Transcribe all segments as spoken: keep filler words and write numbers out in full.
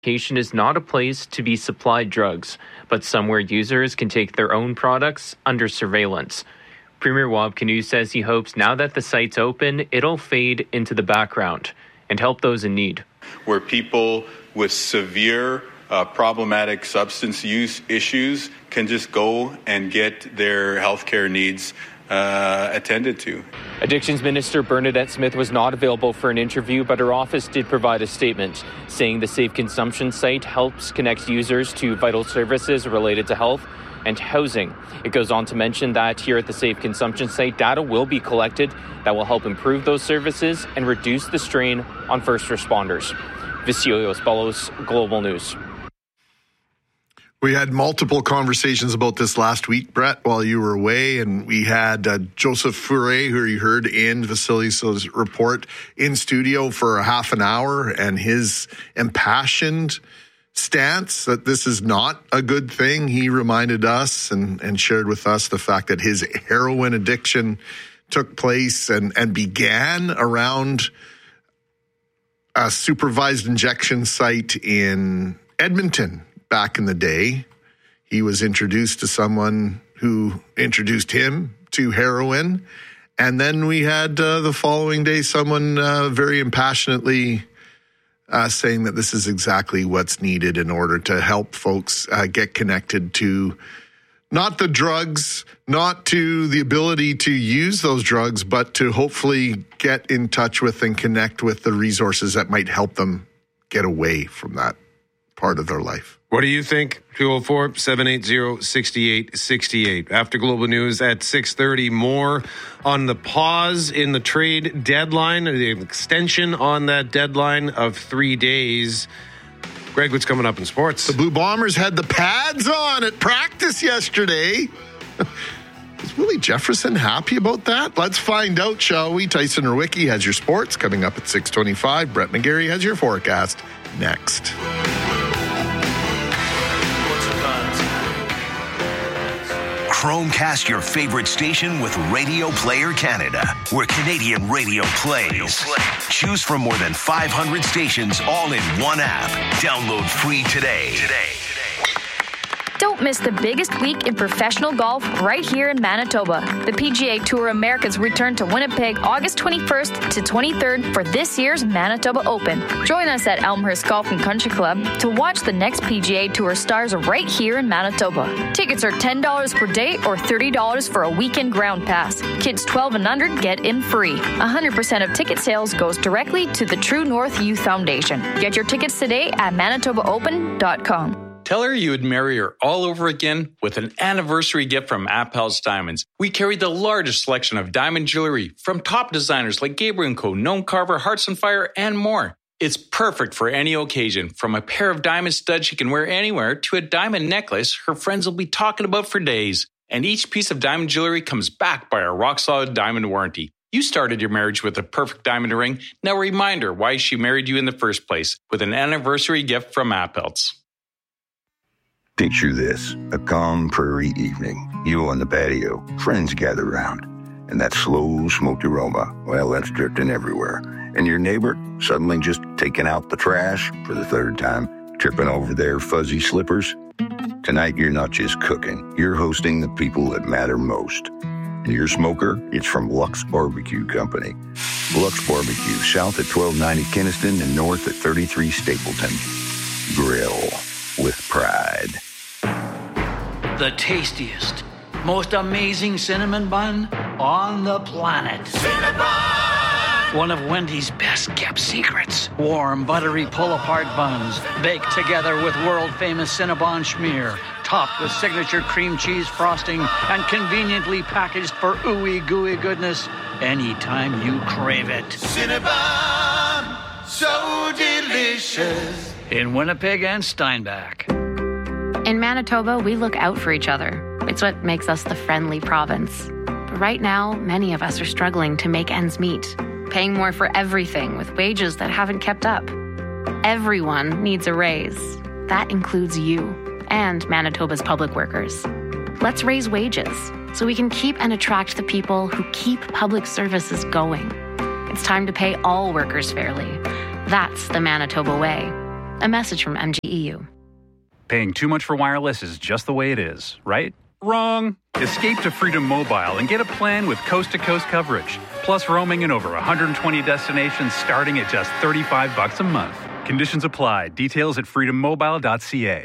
Medication is not a place to be supplied drugs, but somewhere users can take their own products under surveillance. Premier Wab Kinew says he hopes now that the site's open, it'll fade into the background and help those in need. Where people with severe uh, problematic substance use issues can just go and get their healthcare needs Uh, attended to. Addictions Minister Bernadette Smith was not available for an interview, but her office did provide a statement saying the Safe Consumption site helps connect users to vital services related to health and housing. It goes on to mention that here at the Safe Consumption site, data will be collected that will help improve those services and reduce the strain on first responders. Viciolos Balos, Global News. We had multiple conversations about this last week, Brett, while you were away, and we had uh, Joseph Fourré, who you heard in Vasilis' report, in studio for a half an hour, and his impassioned stance that this is not a good thing. He reminded us and, and shared with us the fact that his heroin addiction took place and, and began around a supervised injection site in Edmonton. Back in the day, he was introduced to someone who introduced him to heroin. And then we had uh, the following day someone uh, very impassionately uh, saying that this is exactly what's needed in order to help folks uh, get connected to not the drugs, not to the ability to use those drugs, but to hopefully get in touch with and connect with the resources that might help them get away from that part of their life. What do you think? two oh four, seven eight zero, six eight six eight. After Global News at six thirty, more on the pause in the trade deadline, the extension on that deadline of three days. Greg, what's coming up in sports? The Blue Bombers had the pads on at practice yesterday. Is Willie Jefferson happy about that? Let's find out, shall we? Tyson Rowicki has your sports coming up at six twenty-five. Brett McGarry has your forecast next. Chromecast your favorite station with Radio Player Canada, where Canadian radio plays. Choose from more than five hundred stations all in one app. Download free today. Today. Don't miss the biggest week in professional golf right here in Manitoba. The P G A Tour Americas return to Winnipeg August twenty-first to twenty-third for this year's Manitoba Open. Join us at Elmhurst Golf and Country Club to watch the next P G A Tour stars right here in Manitoba. Tickets are ten dollars per day or thirty dollars for a weekend ground pass. Kids twelve and under get in free. one hundred percent of ticket sales goes directly to the True North Youth Foundation. Get your tickets today at manitoba open dot com. Tell her you would marry her all over again with an anniversary gift from Appel's Diamonds. We carry the largest selection of diamond jewelry from top designers like Gabriel and Co., Gnome Carver, Hearts on Fire, and more. It's perfect for any occasion, from a pair of diamond studs she can wear anywhere to a diamond necklace her friends will be talking about for days. And each piece of diamond jewelry comes backed by our rock-solid diamond warranty. You started your marriage with a perfect diamond ring. Now remind her why she married you in the first place with an anniversary gift from Appel's. Picture this, a calm prairie evening. You on the patio, friends gather round, and that slow smoked aroma, well, that's drifting everywhere. And your neighbor suddenly just taking out the trash for the third time, tripping over their fuzzy slippers. Tonight, you're not just cooking, you're hosting the people that matter most. And your smoker, it's from Lux Barbecue Company. Lux Barbecue, south at twelve ninety Kinnison and north at thirty-three Stapleton. Grill with pride. The tastiest, most amazing cinnamon bun on the planet. Cinnabon! One of Wendy's best-kept secrets. Warm, buttery pull-apart buns, baked together with world-famous Cinnabon schmear, topped with signature cream cheese frosting, and conveniently packaged for ooey gooey goodness anytime you crave it. Cinnabon, so delicious. In Winnipeg and Steinbach. In Manitoba, we look out for each other. It's what makes us the friendly province. But right now, many of us are struggling to make ends meet, paying more for everything with wages that haven't kept up. Everyone needs a raise. That includes you and Manitoba's public workers. Let's raise wages so we can keep and attract the people who keep public services going. It's time to pay all workers fairly. That's the Manitoba way. A message from M G E U. Paying too much for wireless is just the way it is, right? Wrong. Escape to Freedom Mobile and get a plan with coast-to-coast coverage, plus roaming in over one hundred twenty destinations starting at just thirty-five bucks a month. Conditions apply. Details at freedom mobile dot c a.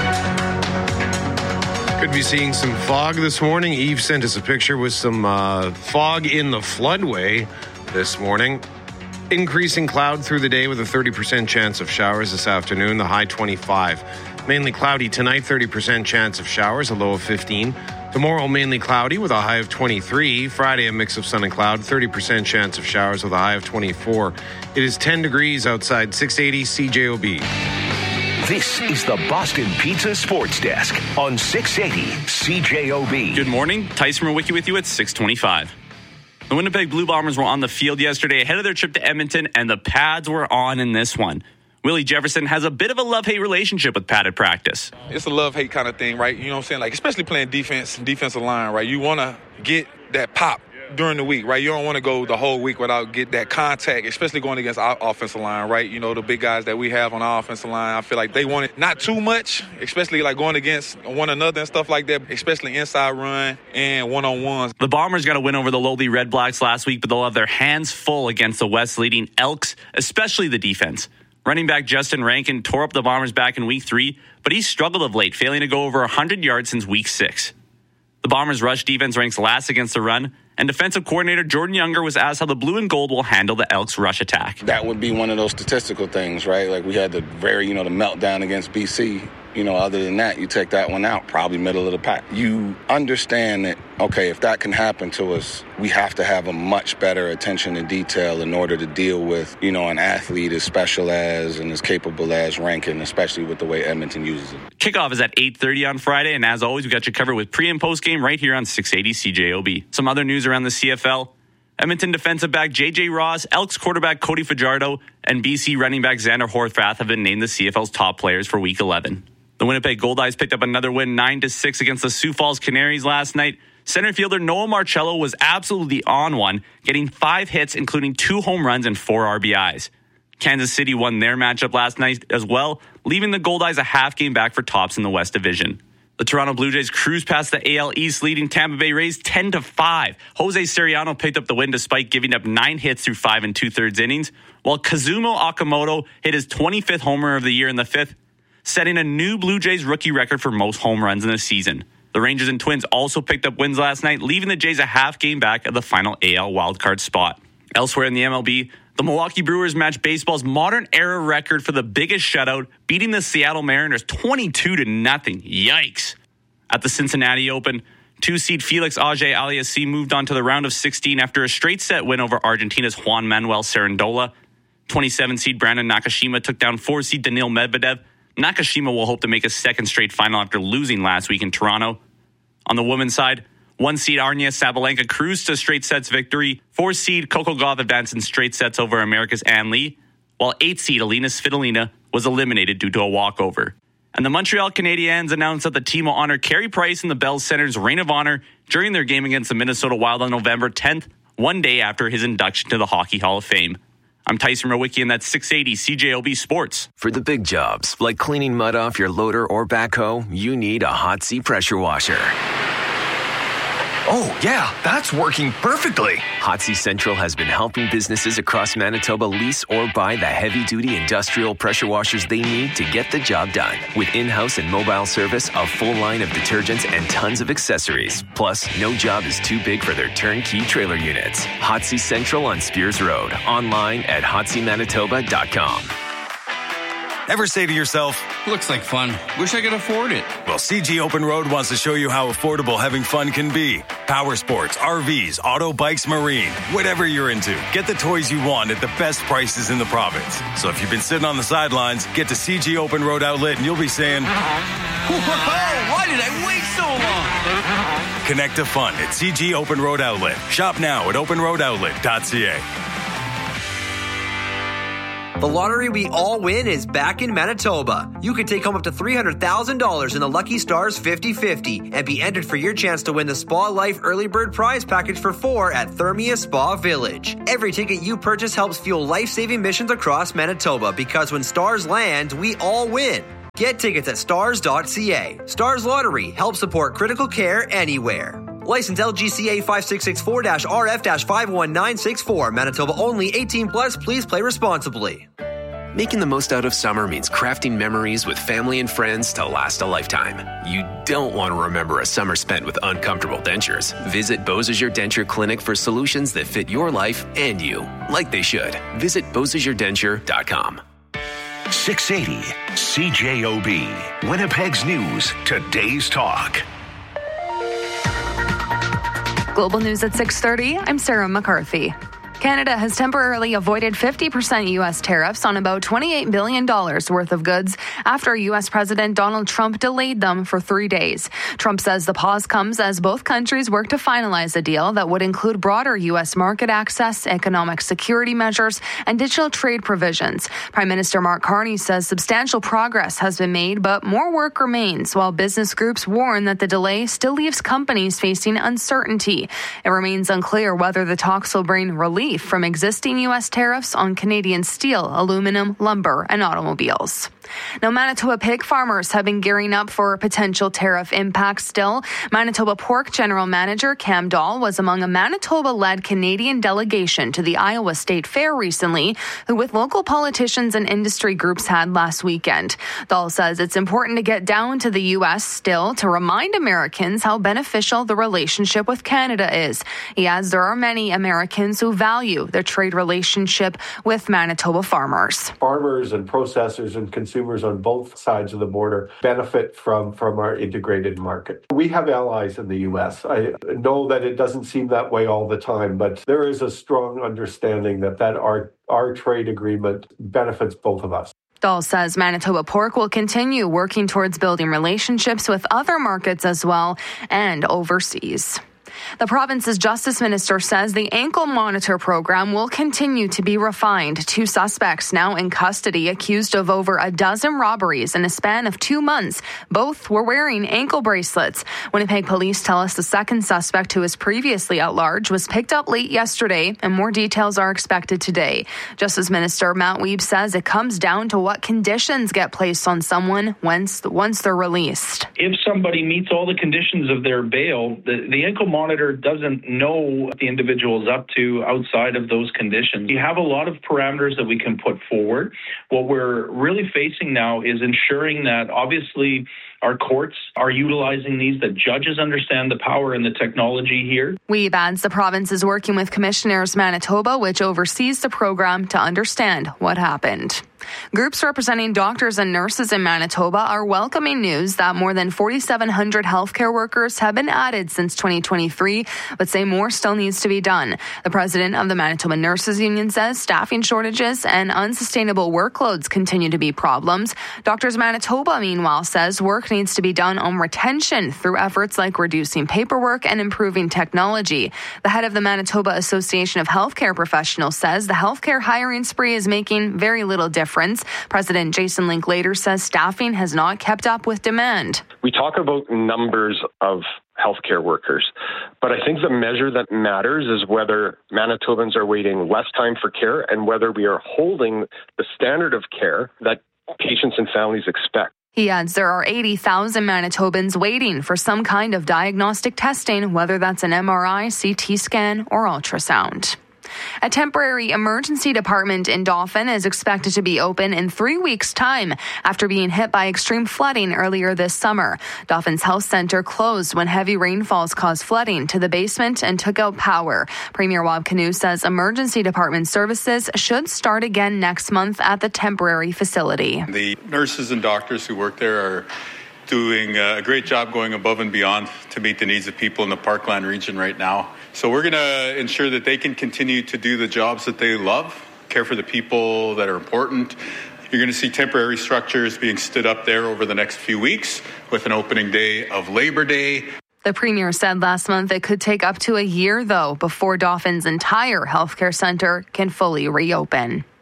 Could be seeing some fog this morning. Eve sent us a picture with some uh, fog in the floodway this morning. Increasing cloud through the day with a thirty percent chance of showers this afternoon, the high twenty-five. Mainly cloudy tonight, thirty percent chance of showers, a low of fifteen. Tomorrow, mainly cloudy with a high of twenty-three. Friday, a mix of sun and cloud, thirty percent chance of showers with a high of twenty-four. It is ten degrees outside, six eighty C J O B. This is the Boston Pizza Sports Desk on six eighty C J O B. Good morning. Tyson Mawicki with you at six twenty-five. The Winnipeg Blue Bombers were on the field yesterday ahead of their trip to Edmonton, and the pads were on in this one. Willie Jefferson has a bit of a love-hate relationship with padded practice. It's a love-hate kind of thing, right? You know what I'm saying? Like, especially playing defense, defensive line, right? You want to get that pop during the week, right? You don't want to go the whole week without get that contact, especially going against our offensive line, right? You know, the big guys that we have on our offensive line, I feel like they want it not too much, especially like going against one another and stuff like that, especially inside run and one-on-ones. The Bombers got a win over the lowly Red Blacks last week, but they'll have their hands full against the West leading Elks, especially the defense. Running back Justin Rankin tore up the Bombers back in week three, but he's struggled of late, failing to go over one hundred yards since week six. The Bombers' rush defense ranks last against the run, and defensive coordinator Jordan Younger was asked how the blue and gold will handle the Elks' rush attack. That would be one of those statistical things, right? Like we had the very, you know, the meltdown against B C. You know, other than that, you take that one out, probably middle of the pack. You understand that, okay, if that can happen to us, we have to have a much better attention to detail in order to deal with, you know, an athlete as special as and as capable as Rankin, especially with the way Edmonton uses it. Kickoff is at eight thirty on Friday, and as always, we got you covered with pre- and post-game right here on six eighty C J O B. Some other news around the C F L. Edmonton defensive back J J Ross, Elks quarterback Cody Fajardo, and B C running back Xander Horvath have been named the C F L's top players for Week eleven. The Winnipeg Goldeyes picked up another win nine to six against the Sioux Falls Canaries last night. Center fielder Noah Marcello was absolutely on one, getting five hits, including two home runs and four R B Is. Kansas City won their matchup last night as well, leaving the Goldeyes a half game back for tops in the West Division. The Toronto Blue Jays cruised past the A L East, leading Tampa Bay Rays ten to five. Jose Siriano picked up the win despite giving up nine hits through five and two-thirds innings, while Kazumo Okamoto hit his twenty-fifth homer of the year in the fifth, setting a new Blue Jays rookie record for most home runs in a season. The Rangers and Twins also picked up wins last night, leaving the Jays a half game back of the final A L wildcard spot. Elsewhere in the M L B, the Milwaukee Brewers matched baseball's modern era record for the biggest shutout, beating the Seattle Mariners twenty-two to nothing. Yikes. At the Cincinnati Open, two-seed Felix Auger-Aliassime moved on to the round of sixteen after a straight set win over Argentina's Juan Manuel Cerundola. twenty-seven-seed Brandon Nakashima took down four-seed Daniil Medvedev. Nakashima will hope to make a second straight final after losing last week in Toronto. On the women's side, one-seed Arnia Sabalenka cruised to straight sets victory. Four-seed Coco Gauff advanced in straight sets over America's Ann Lee, while eight-seed Alina Svitolina was eliminated due to a walkover. And the Montreal Canadiens announced that the team will honor Carey Price in the Bell Center's Reign of Honor during their game against the Minnesota Wild on November tenth, one day after his induction to the Hockey Hall of Fame. I'm Tyson Mawicki, and that's six eighty C J O B Sports. For the big jobs, like cleaning mud off your loader or backhoe, you need a Hot Sea pressure washer. Oh, yeah, that's working perfectly. Hot Sea Central has been helping businesses across Manitoba lease or buy the heavy-duty industrial pressure washers they need to get the job done. With in-house and mobile service, a full line of detergents, and tons of accessories. Plus, no job is too big for their turnkey trailer units. Hot Sea Central on Spears Road. Online at hot sea manitoba dot com. Ever say to yourself, looks like fun. Wish I could afford it. Well, C G Open Road wants to show you how affordable having fun can be. Power sports, R Vs, auto bikes, marine, whatever you're into. Get the toys you want at the best prices in the province. So if you've been sitting on the sidelines, get to C G Open Road Outlet and you'll be saying, whoa, why did I wait so long? Connect to fun at C G Open Road Outlet. Shop now at open road outlet dot c a. The lottery we all win is back in Manitoba. You can take home up to three hundred thousand dollars in the Lucky Stars fifty fifty and be entered for your chance to win the Spa Life Early Bird Prize Package for four at Thermia Spa Village. Every ticket you purchase helps fuel life-saving missions across Manitoba, because when stars land, we all win. Get tickets at stars dot c a. Stars Lottery helps support critical care anywhere. License L G C A five six six four R F five one nine six four. Manitoba only. eighteen plus. Please play responsibly. Making the most out of summer means crafting memories with family and friends to last a lifetime. You don't want to remember a summer spent with uncomfortable dentures. Visit Beausejour Denture Clinic for solutions that fit your life and you, like they should. Visit Beausejour Denture dot com. six eighty C J O B. Winnipeg's News. Today's Talk. Global News at six thirty. I'm Sarah McCarthy. Canada has temporarily avoided fifty percent U S tariffs on about twenty-eight billion dollars worth of goods after U S President Donald Trump delayed them for three days. Trump says the pause comes as both countries work to finalize a deal that would include broader U S market access, economic security measures, and digital trade provisions. Prime Minister Mark Carney says substantial progress has been made, but more work remains, while business groups warn that the delay still leaves companies facing uncertainty. It remains unclear whether the talks will bring relief from existing U S tariffs on Canadian steel, aluminum, lumber, and automobiles. Now, Manitoba pig farmers have been gearing up for a potential tariff impact still. Manitoba Pork General Manager Cam Dahl was among a Manitoba-led Canadian delegation to the Iowa State Fair recently, who with local politicians and industry groups had last weekend. Dahl says it's important to get down to the U S still to remind Americans how beneficial the relationship with Canada is. He adds there are many Americans who value their trade relationship with Manitoba farmers. Farmers and processors and consumers on both sides of the border benefit from, from our integrated market. We have allies in the U S. I know that it doesn't seem that way all the time, but there is a strong understanding that, that our, our trade agreement benefits both of us. Dahl says Manitoba Pork will continue working towards building relationships with other markets as well and overseas. The province's justice minister says the ankle monitor program will continue to be refined. Two suspects now in custody accused of over a dozen robberies in a span of two months. Both were wearing ankle bracelets. Winnipeg police tell us the second suspect, who was previously at large, was picked up late yesterday, and more details are expected today. Justice Minister Matt Wiebe says it comes down to what conditions get placed on someone once, once they're released. If somebody meets all the conditions of their bail, the, the ankle monitor doesn't know what the individual is up to outside of those conditions. We have a lot of parameters that we can put forward. What we're really facing now is ensuring that obviously our courts are utilizing these, that judges understand the power and the technology here. Wiebe adds the province is working with Commissioners Manitoba, which oversees the program, to understand what happened. Groups representing doctors and nurses in Manitoba are welcoming news that more than forty-seven hundred healthcare workers have been added since twenty twenty-three, but say more still needs to be done. The president of the Manitoba Nurses Union says staffing shortages and unsustainable workloads continue to be problems. Doctors Manitoba, meanwhile, says work needs to be done on retention through efforts like reducing paperwork and improving technology. The head of the Manitoba Association of Healthcare Professionals says the healthcare hiring spree is making very little difference. President Jason Linklater says staffing has not kept up with demand. We talk about numbers of healthcare workers, but I think the measure that matters is whether Manitobans are waiting less time for care and whether we are holding the standard of care that patients and families expect. He adds there are eighty thousand Manitobans waiting for some kind of diagnostic testing, whether that's an M R I, C T scan, or ultrasound. A temporary emergency department in Dauphin is expected to be open in three weeks' time after being hit by extreme flooding earlier this summer. Dauphin's health center closed when heavy rainfalls caused flooding to the basement and took out power. Premier Wab Kinew says emergency department services should start again next month at the temporary facility. The nurses and doctors who work there are doing a great job going above and beyond to meet the needs of people in the Parkland region right now. So we're going to ensure that they can continue to do the jobs that they love, care for the people that are important. You're going to see temporary structures being stood up there over the next few weeks with an opening day of Labor Day. The premier said last month it could take up to a year, though, before Dauphin's entire healthcare center can fully reopen.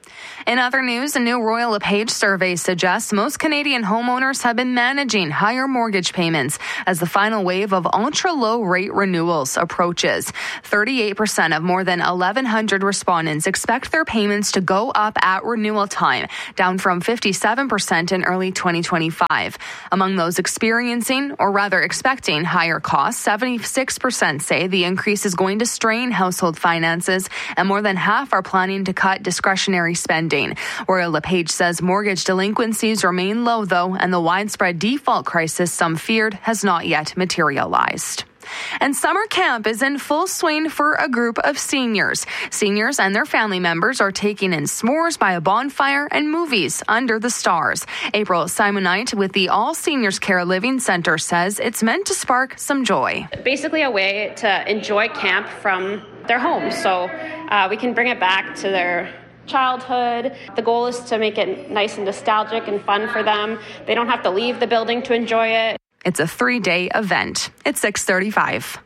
In other news, a new Royal LePage survey suggests most Canadian homeowners have been managing higher mortgage payments as the final wave of ultra-low rate renewals approaches. thirty-eight percent of more than eleven hundred respondents expect their payments to go up at renewal time, down from fifty-seven percent in early twenty twenty-five. Among those experiencing, or rather expecting, higher costs, seventy-six percent say the increase is going to strain household finances, and more than half are planning to cut discretionary spending. Royal LePage says mortgage delinquencies remain low, though, and the widespread default crisis some feared has not yet materialized. And summer camp is in full swing for a group of seniors. Seniors and their family members are taking in s'mores by a bonfire and movies under the stars. April Simonite with the All Seniors Care Living Center says it's meant to spark some joy. Basically a way to enjoy camp from their homes, so uh, we can bring it back to their childhood. The goal is to make it nice and nostalgic and fun for them. They don't have to leave the building to enjoy it. It's a three-day event. It's six thirty-five.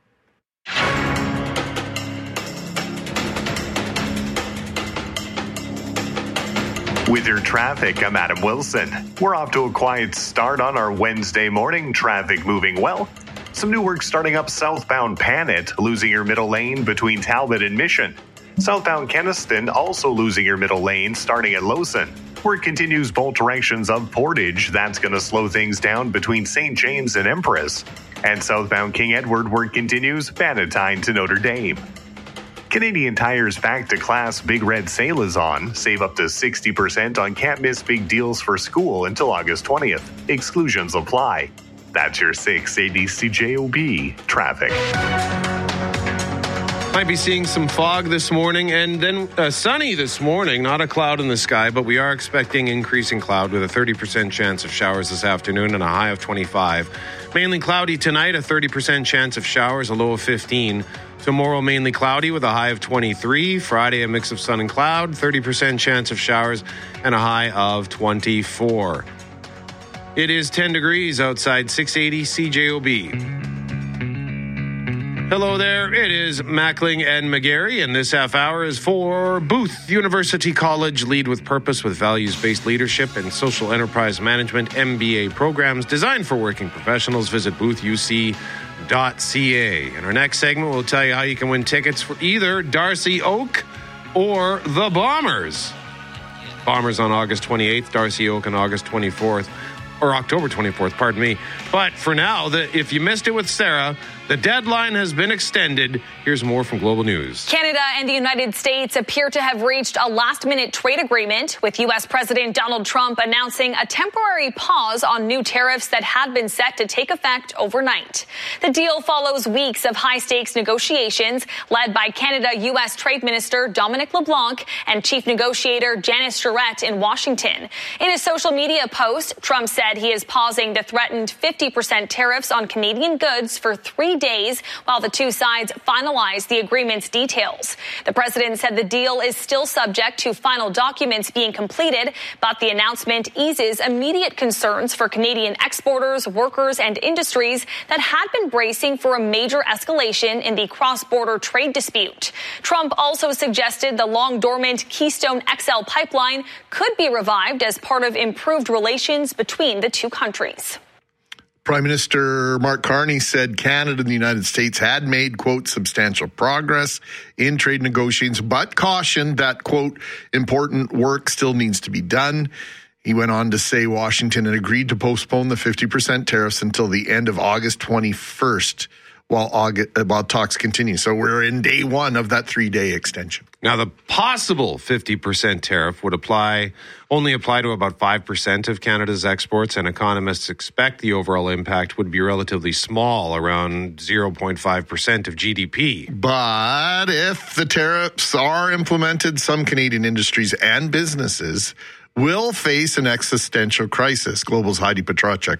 With your traffic, I'm Adam Wilson. We're off to a quiet start on our Wednesday morning. Traffic moving well. Some new work starting up southbound Panet, losing your middle lane between Talbot and Mission. Southbound Kenaston also losing your middle lane starting at Lowson. Work continues both directions of Portage. That's going to slow things down between Saint James and Empress. And southbound King Edward work continues Bannatyne to Notre Dame. Canadian Tire's Back to Class Big Red Sale is on. Save up to sixty percent on can't miss big deals for school until August twentieth. Exclusions apply. That's your six eighty C J O B traffic. Might be seeing some fog this morning and then uh, sunny this morning. Not a cloud in the sky, but we are expecting increasing cloud with a thirty percent chance of showers this afternoon and a high of twenty-five. Mainly cloudy tonight, a thirty percent chance of showers, a low of fifteen. Tomorrow, mainly cloudy with a high of twenty-three. Friday, a mix of sun and cloud, thirty percent chance of showers and a high of twenty-four. It is ten degrees outside, six eighty C J O B. Hello there, it is Mackling and McGarry, and this half hour is for Booth University College. Lead with purpose with values-based leadership and social enterprise management M B A programs designed for working professionals. Visit booth u c dot c a. In our next segment, we'll tell you how you can win tickets for either Darcy Oak or the Bombers. Bombers on August twenty-eighth, Darcy Oak on August twenty-fourth. Or October twenty-fourth, pardon me. But for now, the, if you missed it with Sarah, the deadline has been extended. Here's more from Global News. Canada and the United States appear to have reached a last-minute trade agreement, with U S President Donald Trump announcing a temporary pause on new tariffs that had been set to take effect overnight. The deal follows weeks of high-stakes negotiations led by Canada U S Trade Minister Dominic LeBlanc and Chief Negotiator Janice Charette in Washington. In a social media post, Trump said he is pausing the threatened fifty percent tariffs on Canadian goods for three days while the two sides finalize the agreement's details. The president said the deal is still subject to final documents being completed, but the announcement eases immediate concerns for Canadian exporters, workers, and industries that had been bracing for a major escalation in the cross-border trade dispute. Trump also suggested the long-dormant Keystone X L pipeline could be revived as part of improved relations between the two countries. Prime Minister Mark Carney said Canada and the United States had made, quote, substantial progress in trade negotiations, but cautioned that, quote, important work still needs to be done. He went on to say Washington had agreed to postpone the fifty percent tariffs until the end of August twenty-first while, August, while talks continue. So we're in day one of that three-day extension. Now, the possible fifty percent tariff would apply only apply to about five percent of Canada's exports, and economists expect the overall impact would be relatively small, around zero point five percent of G D P. But if the tariffs are implemented, some Canadian industries and businesses will face an existential crisis. Global's Heidi Petracek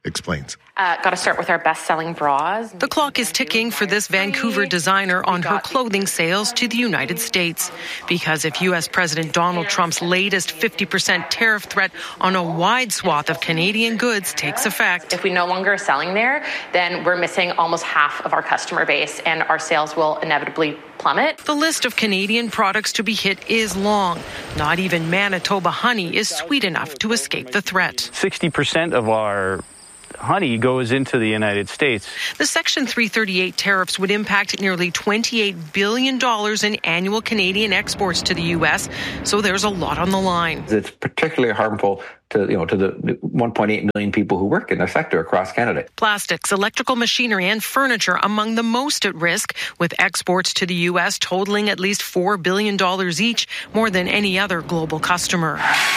explains. Uh, Got to start with our best-selling bras. The clock is ticking for this Vancouver designer on her clothing sales to the United States. Because if U S President Donald Trump's latest fifty percent tariff threat on a wide swath of Canadian goods takes effect. If we no longer are selling there, then we're missing almost half of our customer base, and our sales will inevitably plummet. The list of Canadian products to be hit is long. Not even Manitoba honey is sweet enough to escape the threat. sixty percent of our honey goes into the United States. The Section three thirty-eight tariffs would impact nearly twenty-eight billion dollars in annual Canadian exports to the U S, so there's a lot on the line. It's particularly harmful to, you know, to the one point eight million people who work in the sector across Canada. Plastics, electrical machinery, and furniture among the most at risk, with exports to the U S totaling at least four billion dollars each, more than any other global customer.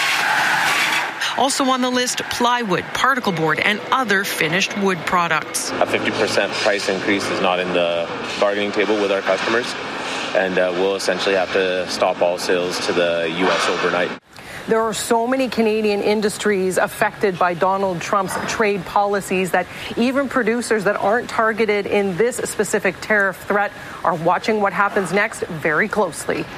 Also on the list, plywood, particle board, and other finished wood products. A fifty percent price increase is not in the bargaining table with our customers, and uh, we'll essentially have to stop all sales to the U S overnight. There are so many Canadian industries affected by Donald Trump's trade policies that even producers that aren't targeted in this specific tariff threat are watching what happens next very closely.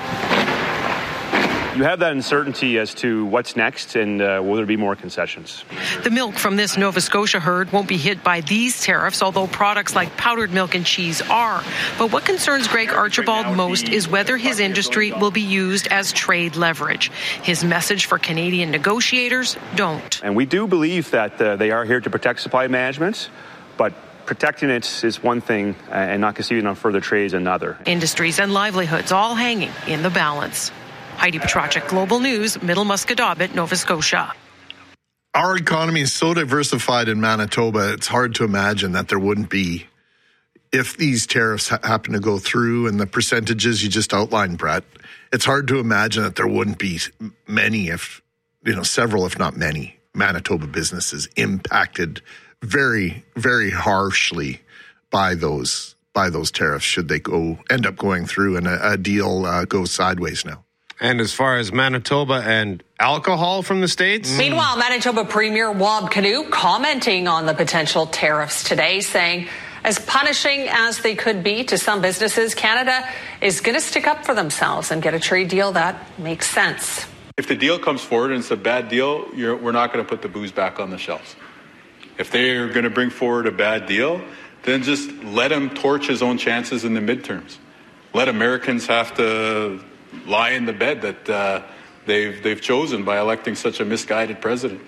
You have that uncertainty as to what's next and uh, will there be more concessions. The milk from this Nova Scotia herd won't be hit by these tariffs, although products like powdered milk and cheese are. But what concerns Greg Archibald most is whether his industry will be used as trade leverage. His message for Canadian negotiators: don't. And we do believe that uh, they are here to protect supply management, but protecting it is one thing uh, and not conceding on further trade is another. Industries and livelihoods all hanging in the balance. Heidi Petracek, Global News, Middle Musquodoboit, Nova Scotia. Our economy is so diversified in Manitoba, it's hard to imagine that there wouldn't be, if these tariffs ha- happen to go through and the percentages you just outlined, Brett, it's hard to imagine that there wouldn't be many, if, you know, several, if not many, Manitoba businesses impacted very, very harshly by those by those tariffs should they go end up going through and a, a deal uh, goes sideways now. And as far as Manitoba and alcohol from the States? Meanwhile, Manitoba Premier Wab Kinew commenting on the potential tariffs today, saying, as punishing as they could be to some businesses, Canada is going to stick up for themselves and get a trade deal that makes sense. If the deal comes forward and it's a bad deal, you're, we're not going to put the booze back on the shelves. If they're going to bring forward a bad deal, then just let him torch his own chances in the midterms. Let Americans have to lie in the bed that uh, they've they've chosen by electing such a misguided president.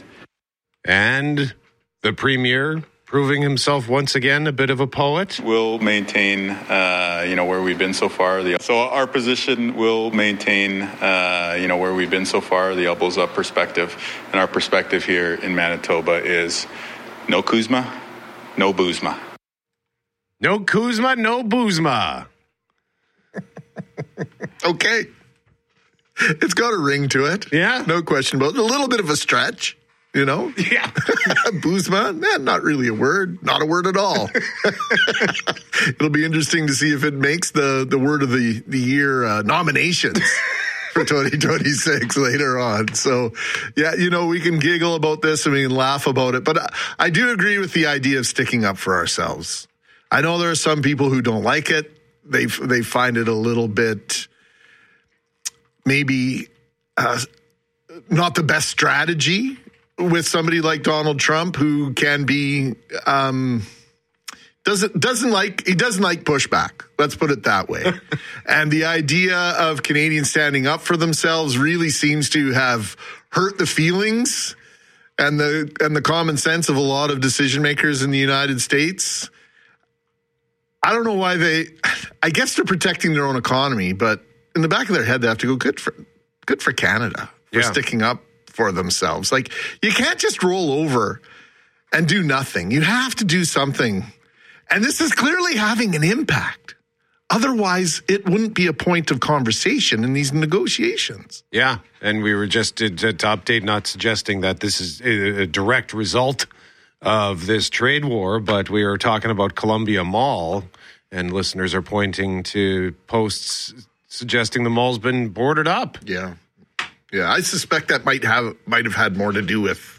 And the premier proving himself once again a bit of a poet. We'll maintain, uh, you know, where we've been so far. The, so our position will maintain, uh, you know, where we've been so far, the elbows up perspective. And our perspective here in Manitoba is no Kuzma, no Boozma. No Kuzma, no Boozma. Okay. It's got a ring to it. Yeah. No question about it. A little bit of a stretch, you know? Yeah. Boozma, eh, not really a word. Not a word at all. It'll be interesting to see if it makes the, the word of the, the year uh, nominations for twenty twenty-six later on. So, yeah, you know, we can giggle about this and we can laugh about it. But I, I do agree with the idea of sticking up for ourselves. I know there are some people who don't like it. They they find it a little bit maybe uh, not the best strategy with somebody like Donald Trump, who can be um, doesn't doesn't like he doesn't like pushback. Let's put it that way. And the idea of Canadians standing up for themselves really seems to have hurt the feelings and the and the common sense of a lot of decision makers in the United States. I don't know why they, I guess they're protecting their own economy, but in the back of their head, they have to go, good for, good for Canada for yeah. sticking up for themselves. Like, you can't just roll over and do nothing. You have to do something. And this is clearly having an impact. Otherwise, it wouldn't be a point of conversation in these negotiations. Yeah. And we were just to, to update, not suggesting that this is a, a direct result of this trade war, but we are talking about Columbia Mall, and listeners are pointing to posts suggesting the mall's been boarded up. Yeah. Yeah, I suspect that might have might have had more to do with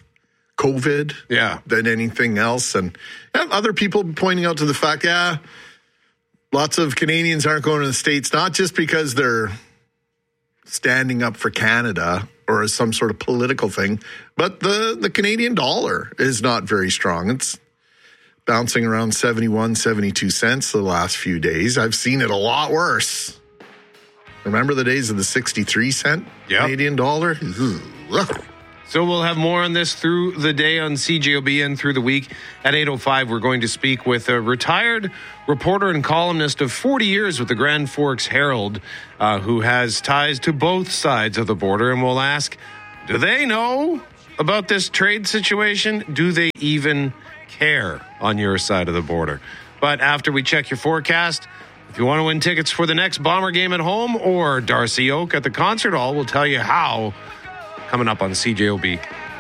COVID yeah. than anything else. And yeah, other people pointing out to the fact, yeah, lots of Canadians aren't going to the States, not just because they're standing up for Canada or as some sort of political thing, but the, the Canadian dollar is not very strong. It's bouncing around seventy-one, seventy-two cents the last few days. I've seen it a lot worse. Remember the days of the sixty-three cent yep. Canadian dollar? So we'll have more on this through the day on C J O B and through the week. At eight oh five, we're going to speak with a retired reporter and columnist of forty years with the Grand Forks Herald, uh, who has ties to both sides of the border. And we'll ask, do they know about this trade situation? Do they even care on your side of the border? But after we check your forecast, if you want to win tickets for the next Bomber game at home or Darcy Oak at the Concert Hall, we'll tell you how coming up on C J O B.